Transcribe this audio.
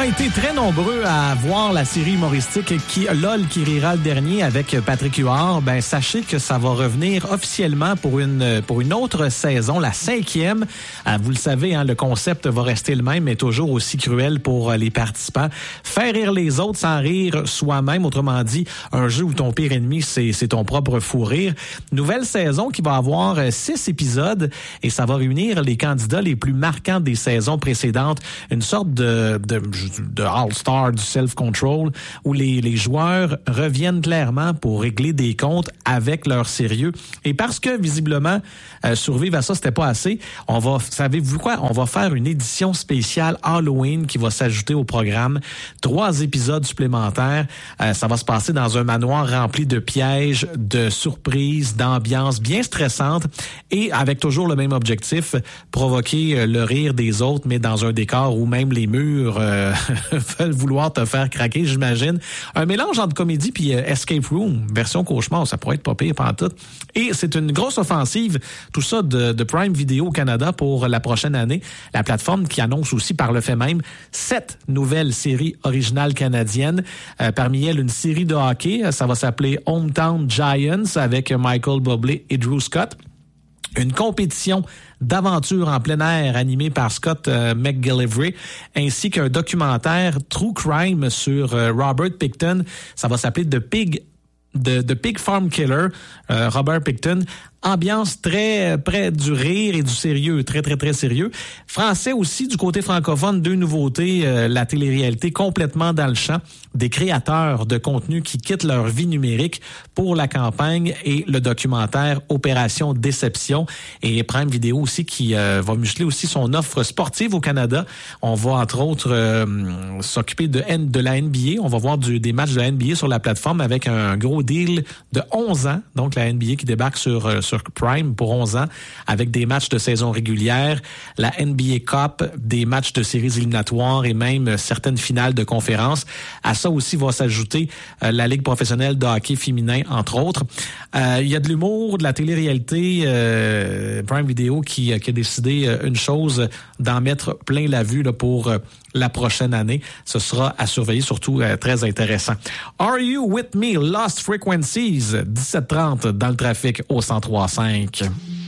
été très nombreux à voir la série humoristique LOL qui rira le dernier avec Patrick Huard. Ben, sachez que ça va revenir officiellement pour une autre saison, la 5e. Vous le savez, hein, le concept va rester le même, mais toujours aussi cruel pour les participants. Faire rire les autres sans rire soi-même. Autrement dit, un jeu où ton pire ennemi, c'est ton propre fou rire. Nouvelle saison qui va avoir 6 épisodes et ça va réunir les candidats les plus marquants des saisons précédentes. Une sorte de All-Star du Self-Control où les joueurs reviennent clairement pour régler des comptes avec leur sérieux. Et parce que, visiblement, survivre à ça, c'était pas assez, savez-vous quoi? On va faire une édition spéciale Halloween qui va s'ajouter au programme. 3 épisodes supplémentaires. Ça va se passer dans un manoir rempli de pièges, de surprises, d'ambiance bien stressante et avec toujours le même objectif, provoquer le rire des autres, mais dans un décor où même les murs veulent vouloir te faire craquer, j'imagine. Un mélange entre comédie puis Escape Room, version cauchemar, ça pourrait être pas pire pantoute. Et c'est une grosse offensive, tout ça de Prime Video au Canada pour la prochaine année. La plateforme qui annonce aussi par le fait même 7 nouvelles séries originales canadiennes. Parmi elles, une série de hockey, ça va s'appeler Hometown Giants avec Michael Bublé et Drew Scott. Une compétition d'aventure en plein air animée par Scott McGillivray, ainsi qu'un documentaire True Crime sur Robert Pickton. Ça va s'appeler The Pig Farm Killer, Robert Pickton. Ambiance très près du rire et du sérieux, très, très, très sérieux. Français aussi, du côté francophone, 2 nouveautés, la télé-réalité complètement dans le champ, des créateurs de contenu qui quittent leur vie numérique pour la campagne et le documentaire Opération Déception. Et Prime Video aussi qui va muscler aussi son offre sportive au Canada. On va entre autres s'occuper de la NBA. On va voir des matchs de la NBA sur la plateforme avec un gros deal de 11 ans. Donc la NBA qui débarque sur Prime pour 11 ans avec des matchs de saison régulière, la NBA Cup, des matchs de séries éliminatoires et même certaines finales de conférences. À ça aussi va s'ajouter la Ligue professionnelle de hockey féminin, entre autres. Il y a de l'humour, de la télé-réalité. Prime Video qui a décidé une chose, d'en mettre plein la vue là, pour la prochaine année. Ce sera à surveiller, surtout très intéressant. Are You With Me? Lost Frequencies, 17h30 dans le trafic au 103.5.